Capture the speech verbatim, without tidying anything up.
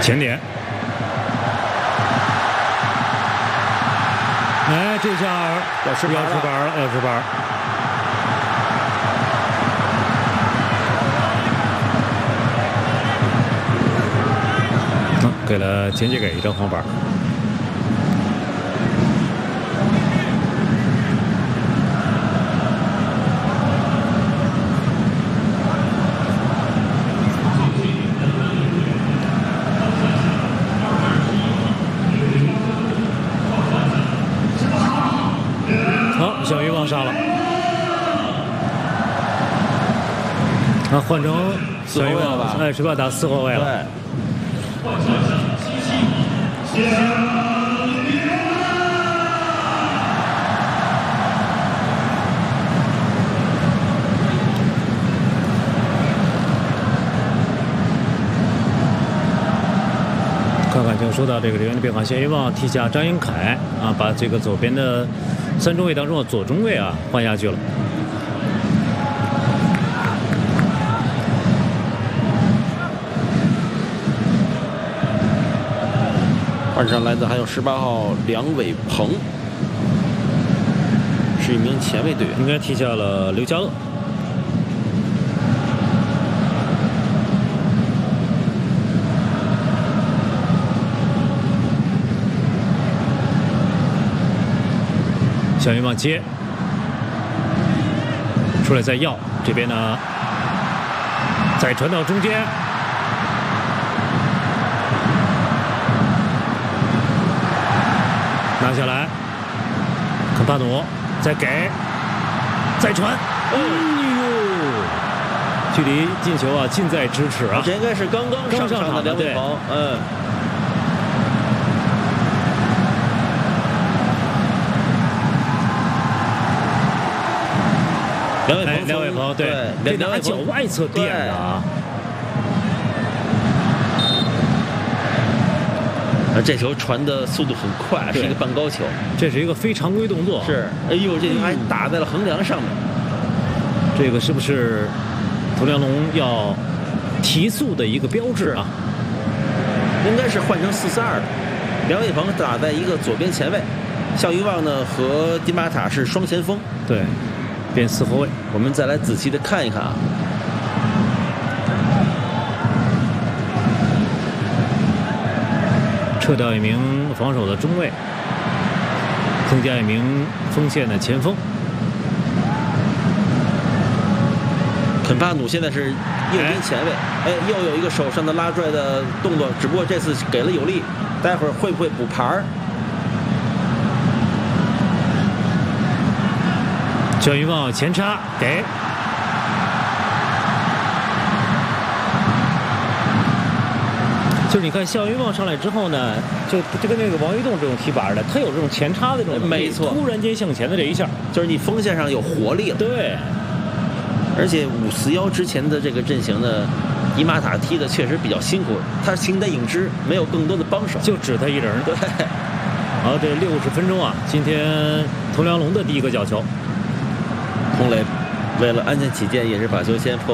前点。哎，这下要吃要吃板了，要吃板。嗯，给了钱杰给一张黄板。好，小鱼忘杀了。啊，换成四后卫了吧？ 哎，水坝打四后卫了。 对。 看看就说到这个人员的变化，谢一旺替下张英凯啊，把这个左边的三中卫当中的左中卫啊换下去了。 换上来的还有十八号梁伟鹏，是一名前卫队员， 应该替下了刘家乐。小鱼往接，出来再要，这边呢再传到中间。拿下来，坎帕努再给，再传，哎呦，距离进球啊近在咫尺啊！ 这应该是刚刚上场的梁伟鹏，嗯。梁伟鹏， 梁伟鹏对，这拿脚外侧垫的啊。 这球传的速度很快，是一个半高球。 这是一个非常规动作。 是，哎呦，这球还打在了横梁上面。 这个是不是涂良龙要提速的一个标志啊？ 应该是换成四四二的。梁伟鹏打在一个左边前卫，肖一旺呢和迪马塔是双前锋。 对，变四后卫。 我们再来仔细的看一看啊。 撤掉一名防守的中卫，增加一名锋线的前锋。 肯帕努现在是右边前卫，哎，又有一个手上的拉拽的动作，只不过这次给了有力，待会儿会不会补牌儿？ 小鱼旺前插给。就是你看肖云旺上来之后呢，就就跟那个王玉栋这种踢板的，他有这种前插的这种， 没错， 突然间向前的这一下， 就是你锋线上有活力了。 对， 而且五四幺之前的这个阵型呢，伊马塔踢的确实比较辛苦，他形单影只，没有更多的帮手， 就只他一人。 对， 好，这六十分钟啊，今天涂良龙的第一个角球， 孔磊为了安全起见，也是把球先破。